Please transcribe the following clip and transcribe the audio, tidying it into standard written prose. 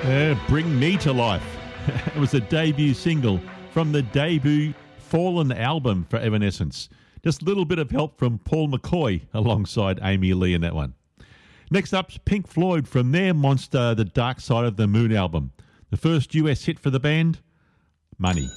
Bring Me to Life. It was a debut single from the debut Fallen album for Evanescence. Just a little bit of help from Paul McCoy alongside Amy Lee in that one. Next up's Pink Floyd from their monster The Dark Side of the Moon album. The first US hit for the band, Money.